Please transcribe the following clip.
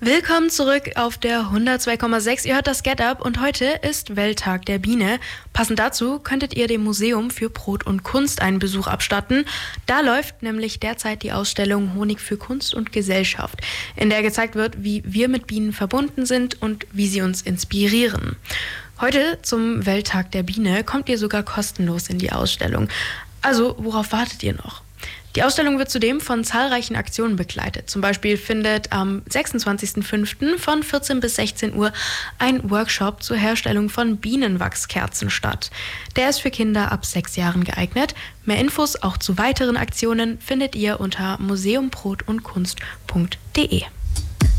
Willkommen zurück auf der 102,6. Ihr hört das Get Up und heute ist Welttag der Biene. Passend dazu könntet ihr dem Museum für Brot und Kunst einen Besuch abstatten. Da läuft nämlich derzeit die Ausstellung Honig für Kunst und Gesellschaft, in der gezeigt wird, wie wir mit Bienen verbunden sind und wie sie uns inspirieren. Heute zum Welttag der Biene kommt ihr sogar kostenlos in die Ausstellung. Also, worauf wartet ihr noch? Die Ausstellung wird zudem von zahlreichen Aktionen begleitet. Zum Beispiel findet am 26.05. von 14 bis 16 Uhr ein Workshop zur Herstellung von Bienenwachskerzen statt. Der ist für Kinder ab 6 Jahren geeignet. Mehr Infos auch zu weiteren Aktionen findet ihr unter museumbrotundkunst.de.